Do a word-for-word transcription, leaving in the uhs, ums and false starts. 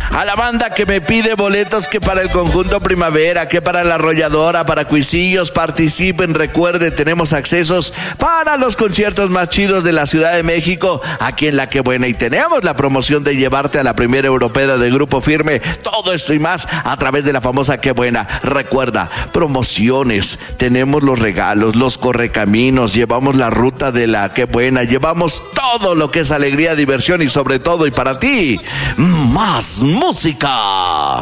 A la banda que me pide boletos, que para el conjunto Primavera, que para la Arrolladora, para Cuisillos, participen. Recuerde, tenemos accesos para los conciertos más chidos de la Ciudad de México, aquí en La Que Buena. Y tenemos la promoción de llevarte a la primera europea de Grupo Firme. Todo esto y más a través de la famosa Que Buena. Recuerda, promociones, tenemos los regalos, los correcaminos, llevamos la ruta de la Que Buena, llevamos todo lo que es alegría, diversión y sobre todo, y para ti, más música.